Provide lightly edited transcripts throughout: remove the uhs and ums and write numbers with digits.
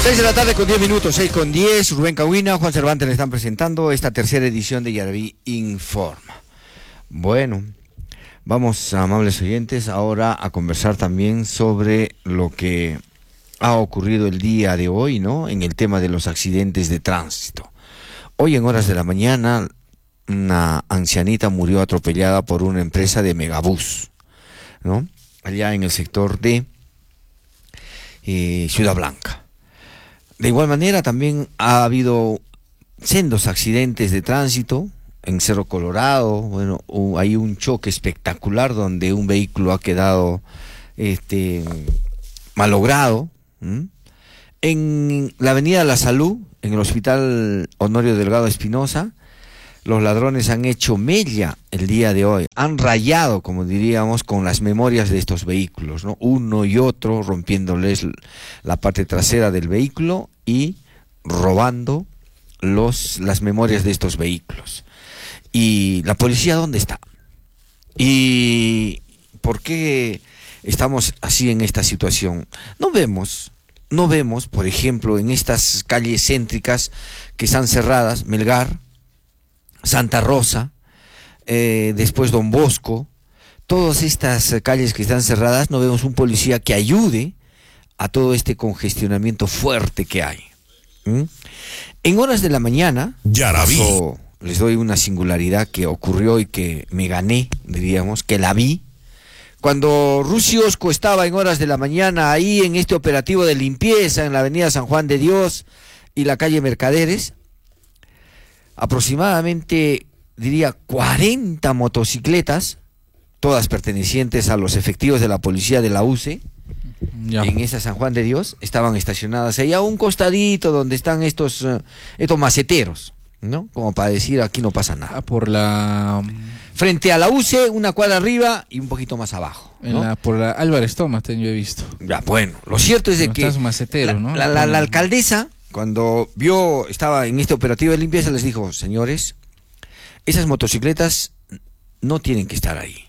6 de la tarde con 10 minutos, 6:10. Rubén Cahuina, Juan Cervantes le están presentando esta tercera edición de Yaraví Informa. Bueno, vamos, amables oyentes, ahora a conversar también sobre lo que ha ocurrido el día de hoy, ¿no? En el tema de los accidentes de tránsito. Hoy en horas de la mañana, una ancianita murió atropellada por una empresa de megabús, ¿no? Allá en el sector de Ciudad Blanca. De igual manera también ha habido sendos accidentes de tránsito en Cerro Colorado. Bueno, hay un choque espectacular donde un vehículo ha quedado malogrado. En la Avenida La Salud, en el Hospital Honorio Delgado Espinosa, los ladrones han hecho mella el día de hoy, han rayado, como diríamos, con las memorias de estos vehículos, ¿no? Uno y otro rompiéndoles la parte trasera del vehículo y robando las memorias de estos vehículos. ¿Y la policía dónde está? ¿Y por qué estamos así en esta situación? No vemos, por ejemplo, en estas calles céntricas que están cerradas, Melgar, Santa Rosa, después Don Bosco, todas estas calles que están cerradas, no vemos un policía que ayude a todo este congestionamiento fuerte que hay. En horas de la mañana, les doy una singularidad que ocurrió y que me gané, diríamos, que la vi. Cuando Rusi Osco estaba en horas de la mañana ahí en este operativo de limpieza en la avenida San Juan de Dios y la calle Mercaderes, aproximadamente, diría, 40 motocicletas, todas pertenecientes a los efectivos de la policía de la UCE, en esa San Juan de Dios, estaban estacionadas ahí a un costadito donde están estos maceteros, ¿no? Como para decir, aquí no pasa nada. Frente a la UCE, una cuadra arriba y un poquito más abajo, ¿no? Por la Álvarez Thomas, yo he visto. Ya, bueno, lo cierto es de que la alcaldesa, cuando estaba en este operativo de limpieza, les dijo: señores, esas motocicletas no tienen que estar ahí.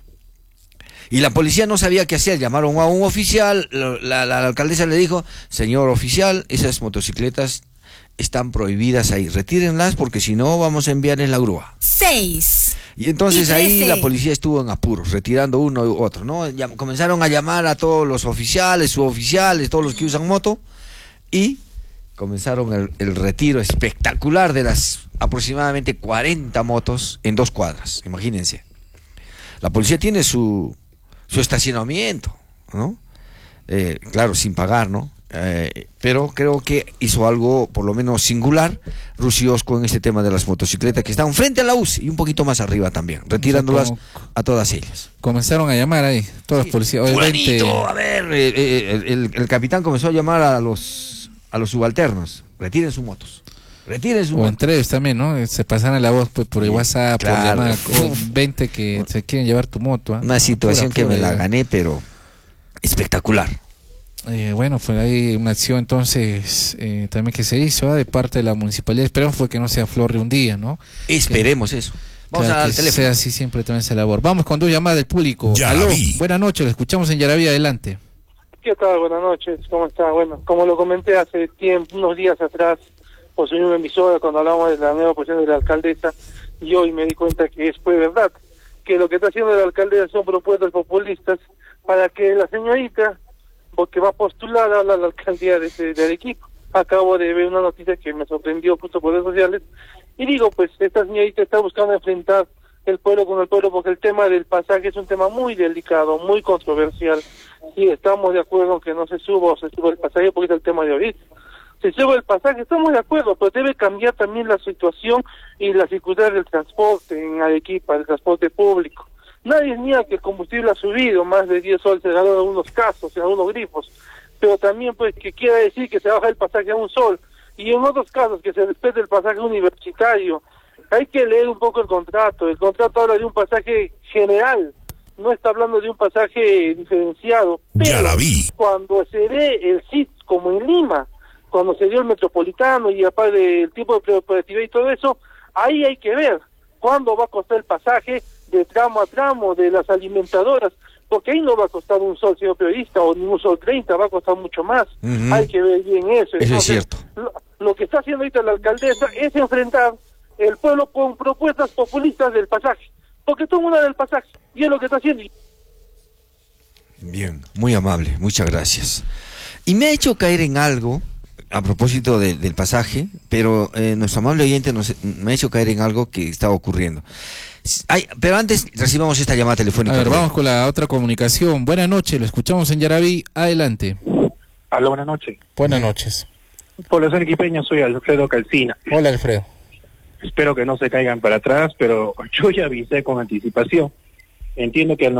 Y la policía no sabía qué hacer, llamaron a un oficial, la alcaldesa le dijo: señor oficial, esas motocicletas están prohibidas ahí, retírenlas porque si no vamos a enviarles la grúa. 6. Y entonces ahí la policía estuvo en apuros, retirando uno u otro, ¿no? Ya comenzaron a llamar a todos los oficiales, suboficiales, todos los que usan moto, y comenzaron el retiro espectacular de las aproximadamente 40 motos en 2 cuadras, imagínense. La policía tiene su estacionamiento, ¿no? Claro, sin pagar, ¿no? Pero creo que hizo algo por lo menos singular Rusi Osco en este tema de las motocicletas que están frente a la UCI y un poquito más arriba también, retirándolas a todas ellas. Comenzaron a llamar ahí, todas las policías. Fulanito, a ver, el capitán comenzó a llamar a los subalternos: retiren sus motos. O entre ellos también, ¿no? Se pasan la voz pues, por el WhatsApp, claro, por llamada, con 20 que se quieren llevar tu moto. Una situación que me la gané, pero espectacular. Bueno, fue ahí una acción entonces también que se hizo de parte de la municipalidad. Esperemos fue que no se aflore un día, ¿no? Esperemos eso. Vamos al teléfono. Sea así siempre también esa labor. Vamos con 2 llamadas del público. Aló, buenas noches, lo escuchamos en Yaraví, adelante. ¿Qué tal? Buenas noches, ¿cómo está? Bueno, como lo comenté hace tiempo, unos días atrás, por su misma emisora, cuando hablamos de la nueva posición de la alcaldesa, y hoy me di cuenta que fue verdad, que lo que está haciendo la alcaldesa son propuestas populistas para que la señorita, porque va a postular a la alcaldía de Arequipa. Acabo de ver una noticia que me sorprendió justo por redes sociales, y digo, pues esta señorita está buscando enfrentar el pueblo con el pueblo, porque el tema del pasaje es un tema muy delicado, muy controversial. Sí, estamos de acuerdo en que no se suba el pasaje, porque es el tema de ahorita. Se sube el pasaje, estamos de acuerdo, pero debe cambiar también la situación y la circularidad del transporte en Arequipa, el transporte público. Nadie niega que el combustible ha subido más de 10 soles en algunos casos, en algunos grifos, pero también pues que quiera decir que se baja el pasaje a 1 sol, y en otros casos que se respete el pasaje universitario. Hay que leer un poco el contrato habla de un pasaje general, no está hablando de un pasaje diferenciado, pero cuando se ve el SIT como en Lima, cuando se dio el metropolitano y aparte el tipo de preoperatividad y todo eso, ahí hay que ver cuándo va a costar el pasaje de tramo a tramo de las alimentadoras, porque ahí no va a costar un sol, señor periodista, o ni un sol 30, va a costar mucho más. Hay que ver bien eso. Eso es cierto. Lo que está haciendo ahorita la alcaldesa es enfrentar el pueblo con propuestas populistas del pasaje, porque todo el mundo del pasaje, y es lo que está haciendo. Bien, muy amable, muchas gracias. Y me ha hecho caer en algo, a propósito del pasaje, pero nuestro amable oyente me ha hecho caer en algo que está ocurriendo. Pero antes recibamos esta llamada telefónica. A ver, vamos con la otra comunicación. Buenas noches, lo escuchamos en Yaraví. Adelante. Aló, buenas noches. Buenas noches. Población equipeña, soy Alfredo Calcina. Hola, Alfredo. Espero que no se caigan para atrás, pero yo ya avisé con anticipación. Entiendo que al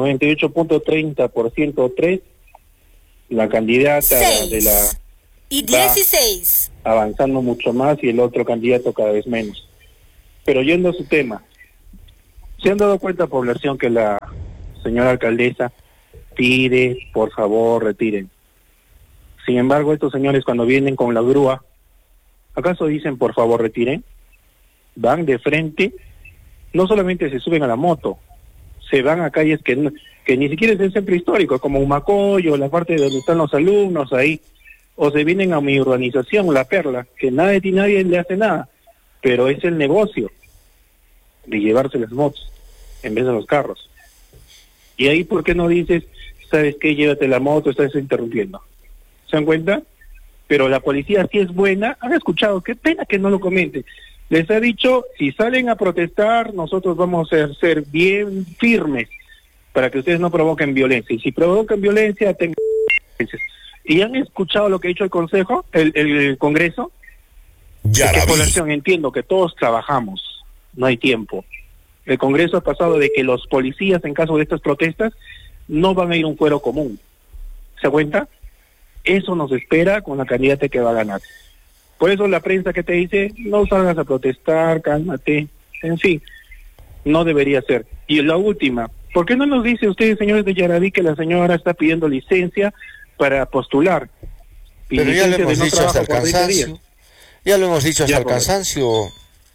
98.30% 3, la candidata 6 de la... y 16. Avanzando mucho más y el otro candidato cada vez menos. Pero yendo a su tema, ¿se han dado cuenta, población, que la señora alcaldesa pide, por favor, retiren? Sin embargo, estos señores cuando vienen con la grúa, ¿acaso dicen, por favor, retiren? Van de frente, no solamente se suben a la moto, se van a calles que ni siquiera es el centro histórico, como Humacoyo, la parte donde están los alumnos ahí, o se vienen a mi urbanización, La Perla, que nadie le hace nada, pero es el negocio de llevarse las motos en vez de los carros. Y ahí, ¿por qué no dices, sabes qué, llévate la moto, estás interrumpiendo? ¿Se dan cuenta? Pero la policía sí es buena. Han escuchado, qué pena que no lo comenten. Les ha dicho, si salen a protestar, nosotros vamos a ser bien firmes para que ustedes no provoquen violencia. Y si provocan violencia, tengan consecuencias. ¿Y han escuchado lo que ha dicho el Consejo, el Congreso? Ya que población, entiendo que todos trabajamos, no hay tiempo. El Congreso ha pasado de que los policías, en caso de estas protestas, no van a ir a un fuero común. ¿Se da cuenta? Eso nos espera con la candidata que va a ganar. Por eso la prensa que te dice, no salgas a protestar, cálmate, en fin, no debería ser. Y la última, ¿por qué no nos dice ustedes, señores de Yaraví, que la señora está pidiendo licencia para postular? Pero ya lo hemos dicho hasta el cansancio. Ya lo hemos dicho hasta el cansancio.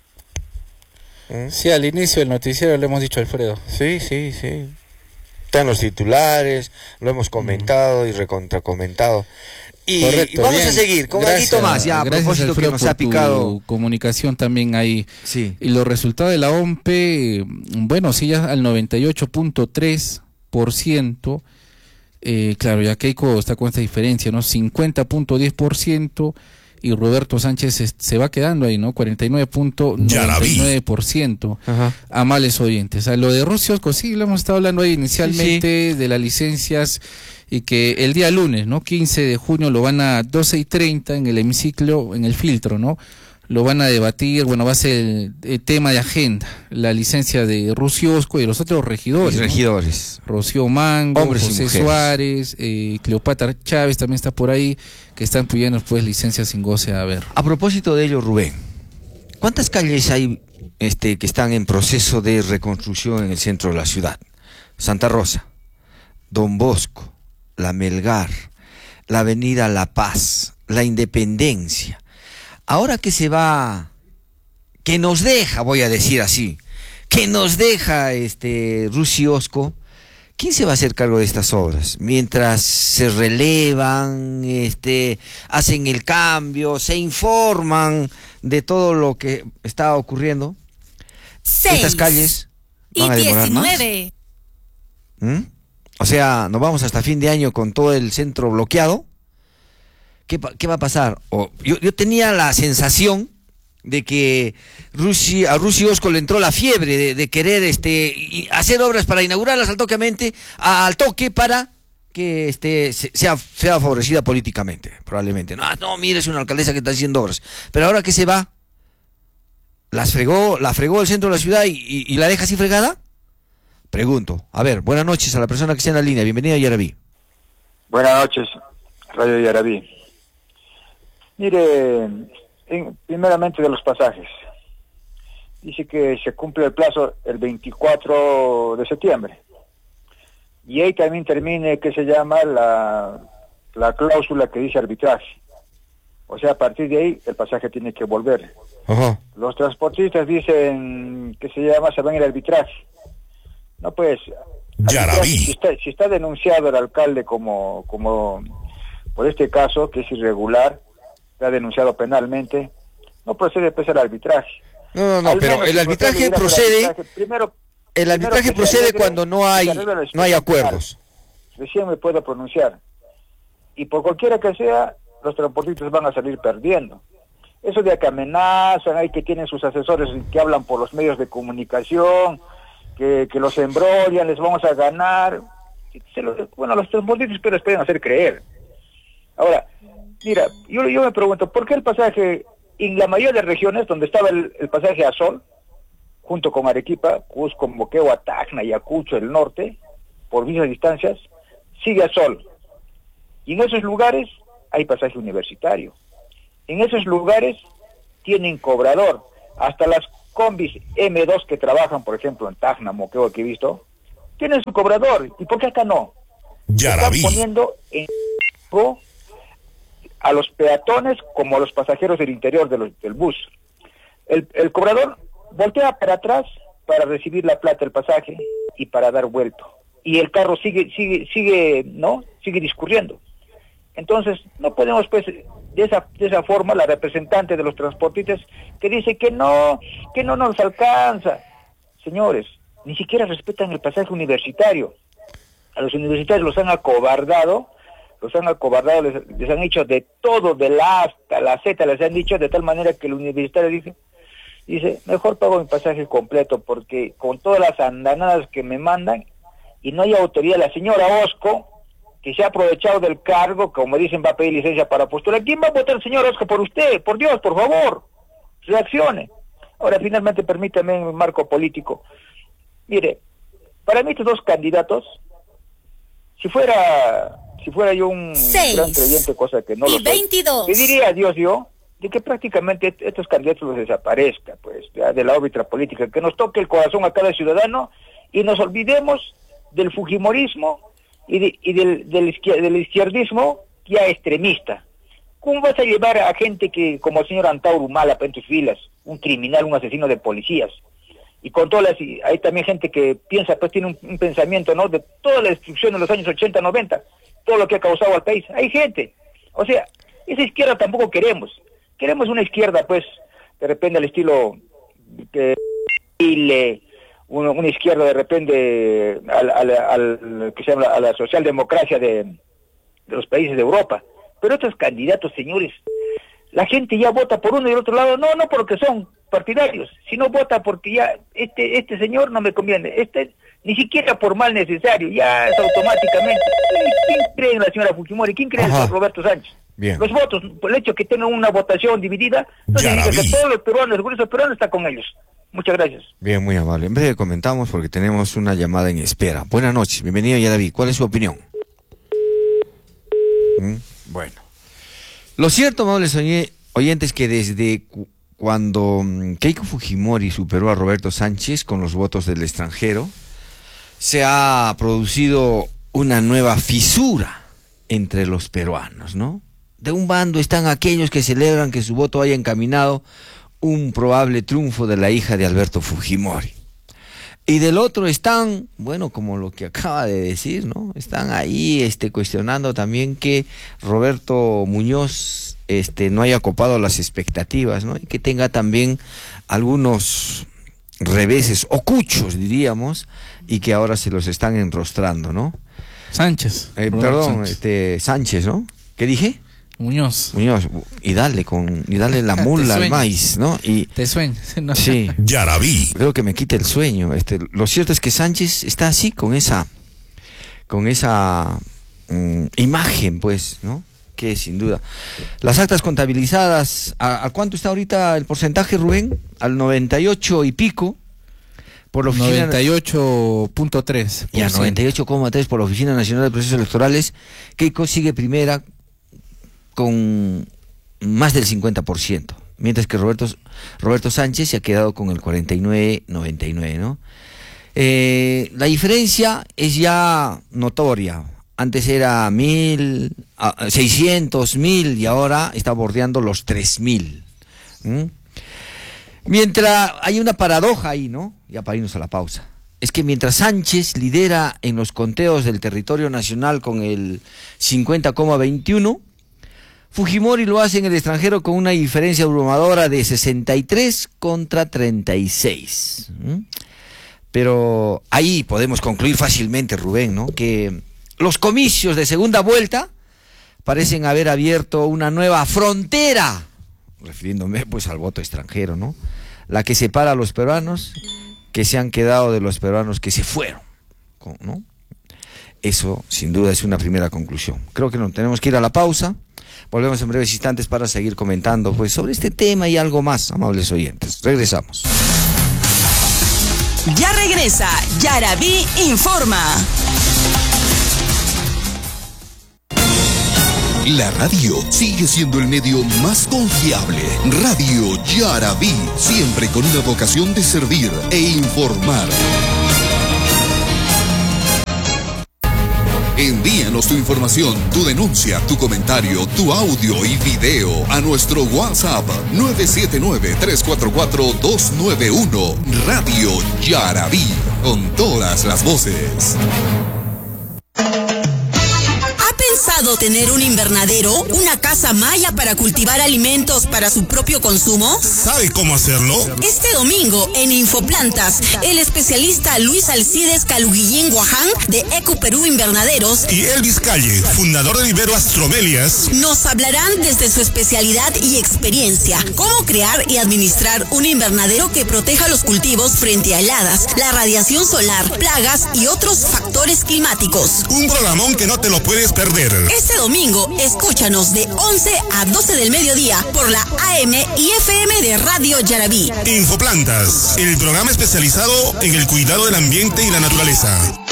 Sí, al inicio del noticiero le hemos dicho a Alfredo. Sí. Está en los titulares, lo hemos comentado y recontracomentado. Y correcto, vamos bien. a seguir con Gracias, algo más, ya a gracias, propósito Alfredo, que nos por ha picado. tu comunicación también ahí. Sí. Y los resultados de la OMPE, bueno, sí, ya al 98.3%. Claro, ya Keiko está con esta diferencia, ¿no? 50.10%. Y Roberto Sánchez se va quedando ahí, ¿no? 49.99%. Amables oyentes. A lo de Rusiosco, sí, lo hemos estado hablando ahí inicialmente de las licencias y que el día lunes, ¿no? 15 de junio lo van a 12:30 en el hemiciclo, en el filtro, ¿no? Lo van a debatir, bueno, va a ser el tema de agenda, la licencia de Rusiosco y de los otros regidores. Regidores. ¿No? Rocío Mango, Hombres y José mujeres. Suárez, Cleopatra Chávez también está por ahí, que están pidiendo pues licencias sin goce a ver. A propósito de ello, Rubén, ¿cuántas calles hay que están en proceso de reconstrucción en el centro de la ciudad? Santa Rosa, Don Bosco, La Melgar, la Avenida La Paz, La Independencia. Ahora que se va, que nos deja, voy a decir así, que nos deja Rusiosco, ¿quién se va a hacer cargo de estas obras? Mientras se relevan, hacen el cambio, se informan de todo lo que está ocurriendo. 6 Estas calles van a y demorar 19. más. O sea, nos vamos hasta fin de año con todo el centro bloqueado. ¿Qué va a pasar? Yo tenía la sensación de que a Rusiosco le entró la fiebre de querer hacer obras para inaugurarlas al toque para que sea favorecida políticamente, probablemente. No, mire, es una alcaldesa que está haciendo obras. Pero ahora que se va, la fregó el centro de la ciudad y la deja así fregada. Pregunto. A ver, buenas noches a la persona que está en la línea. Bienvenida a Yaraví. Buenas noches, Radio Yaraví. Mire, primeramente de los pasajes. Dice que se cumple el plazo el 24 de septiembre. Y ahí también termine, que se llama la cláusula que dice arbitraje. O sea, a partir de ahí el pasaje tiene que volver. Ajá. Los transportistas dicen que se van a ir al arbitraje. No, pues, Yaraví. Si está denunciado el alcalde como por este caso, que es irregular, está denunciado penalmente, no procede pues el arbitraje. No, Al pero menos el si arbitraje procede, procede, el primero arbitraje que se procede arregle, cuando no que se hay arregle la no hay situación acuerdos. penal. Recién me puedo pronunciar. Y por cualquiera que sea, los transportistas van a salir perdiendo. Eso de que amenazan, hay que tienen sus asesores que hablan por los medios de comunicación, que los embrollan, les vamos a ganar. Bueno, los transportistas pero les pueden hacer creer. Ahora, mira, yo me pregunto, ¿por qué el pasaje, en la mayoría de regiones donde estaba el pasaje a Sol, junto con Arequipa, Cusco, Moquegua, Tacna, Ayacucho, el norte, por mismas distancias, sigue a Sol? Y en esos lugares hay pasaje universitario. En esos lugares tienen cobrador. Hasta las combis M2 que trabajan, por ejemplo, en Tacna, Moquegua, que he visto, tienen su cobrador. ¿Y por qué acá no? Yaraví. Están poniendo en a los peatones como a los pasajeros del interior del bus. El cobrador voltea para atrás para recibir la plata del pasaje y para dar vuelto. Y el carro sigue discurriendo. Entonces, no podemos, pues, de esa forma, la representante de los transportistas que dice que no nos alcanza. Señores, ni siquiera respetan el pasaje universitario. A los universitarios los han acobardado, les han hecho de todo, de la A hasta la Z, les han dicho de tal manera que el universitario dice, mejor pago mi pasaje completo, porque con todas las andanadas que me mandan, y no hay autoridad, la señora Osco, que se ha aprovechado del cargo, como dicen, va a pedir licencia para postular. ¿Quién va a votar, señor Osco, por usted? Por Dios, por favor, reaccione. Ahora, finalmente, permítame en el marco político. Mire, para mí estos dos candidatos, si fuera yo un gran creyente, cosa que no lo soy, 22. pediría a Dios yo de que prácticamente estos candidatos los desaparezcan, pues, ya de la órbita política, que nos toque el corazón a cada ciudadano y nos olvidemos del fujimorismo y del izquierdismo ya extremista. ¿Cómo vas a llevar a gente que, como el señor Antauro Humala, en tus filas, un criminal, un asesino de policías? Y con todas hay también gente que piensa, pues tiene un pensamiento, ¿no?, de toda la destrucción de los años 80, 90, todo lo que ha causado al país. Hay gente. O sea, esa izquierda tampoco queremos. Queremos una izquierda, pues, de repente al estilo una izquierda de repente que se llama a la socialdemocracia de los países de Europa. Pero estos candidatos, señores, la gente ya vota por uno y el otro lado, no porque son partidarios, sino vota porque ya este señor no me conviene, ni siquiera por mal necesario, ya es automáticamente. ¿Quién cree en la señora Fujimori? ¿Quién cree en el señor Roberto Sánchez? Bien. Los votos, por el hecho de que tengan una votación dividida, no significa que todos los peruanos, el grueso peruano está con ellos. Muchas gracias. Bien, muy amable. En breve comentamos porque tenemos una llamada en espera. Buenas noches, bienvenido Yaraví. ¿Cuál es su opinión? Bueno. Lo cierto, amables oyentes, que desde cuando Keiko Fujimori superó a Roberto Sánchez con los votos del extranjero, se ha producido una nueva fisura entre los peruanos, ¿no? De un bando están aquellos que celebran que su voto haya encaminado un probable triunfo de la hija de Alberto Fujimori. Y del otro están, bueno, como lo que acaba de decir, ¿no? Están ahí cuestionando también que Roberto Muñoz no haya copado las expectativas, ¿no? Y que tenga también algunos reveses o cuchos, diríamos, y que ahora se los están enrostrando, ¿no? Sánchez. Perdón, Sánchez, ¿no? ¿Qué dije? Muñoz, y dale la mula al maíz, ¿no? Y te sueña. No. Sí. Yaraví. Creo que me quita el sueño. Lo cierto es que Sánchez está así con esa imagen, pues, ¿no? Que sin duda. Las actas contabilizadas, ¿a cuánto está ahorita el porcentaje, Rubén? Al 98 y pico. Por la oficina 98.3%. y a 98,3% por la Oficina Nacional de Procesos Electorales. Keiko sigue primera con más del 50%, mientras que Roberto Sánchez se ha quedado con el 49-99, ¿no? La diferencia es ya notoria. Antes era 1.000, 600, 1.000 y ahora está bordeando los 3.000. Mientras hay una paradoja ahí, ¿no? Ya para irnos a la pausa. es que mientras Sánchez lidera en los conteos del territorio nacional con el 50,21, Fujimori lo hace en el extranjero con una diferencia abrumadora de 63 contra 36. Pero ahí podemos concluir fácilmente, Rubén, ¿no?, que los comicios de segunda vuelta parecen haber abierto una nueva frontera, refiriéndome pues al voto extranjero, ¿no?, la que separa a los peruanos que se han quedado de los peruanos que se fueron, ¿no? Eso sin duda es una primera conclusión. Creo que no tenemos que ir a la pausa. Volvemos en breves instantes para seguir comentando pues sobre este tema y algo más, amables oyentes. Regresamos. Ya regresa Yarabí Informa. La radio sigue siendo el medio más confiable. Radio Yarabí, siempre con una vocación de servir e informar. Envíanos tu información, tu denuncia, tu comentario, tu audio y video a nuestro WhatsApp 979-344-291. Radio Yarabí, con todas las voces. ¿Ha pensado tener un invernadero, una casa maya para cultivar alimentos para su propio consumo? ¿Sabe cómo hacerlo? Este domingo en Infoplantas, el especialista Luis Alcides Caluguillén Guaján de Eco Perú Invernaderos Y Elvis Calle, fundador de Vivero Astromelias, nos hablarán desde su especialidad y experiencia cómo crear y administrar un invernadero que proteja los cultivos frente a heladas, la radiación solar, plagas y otros factores climáticos. un programón que no te lo puedes perder. Este domingo, escúchanos de 11 a 12 del mediodía por la AM y FM de Radio Yarabí. Infoplantas, el programa especializado en el cuidado del ambiente y la naturaleza.